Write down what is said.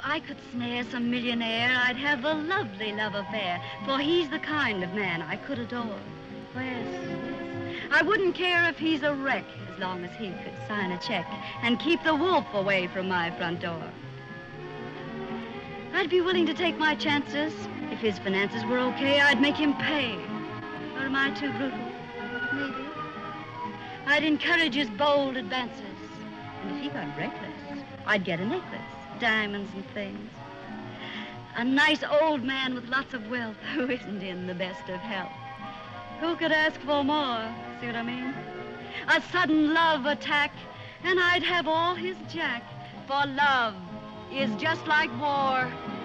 I could snare some millionaire, I'd have a lovely love affair, for he's the kind of man I could adore. Yes, I wouldn't care if he's a wreck, as long as he could sign a check and keep the wolf away from my front door. I'd be willing to take my chances. If his finances were okay, I'd make him pay. Or am I too brutal? Maybe. I'd encourage his bold advances. And if he got reckless, I'd get a necklace, diamonds and things. A nice old man with lots of wealth who isn't in the best of health. Who could ask for more? See what I mean? A sudden love attack, and I'd have all his jack. For love is just like war.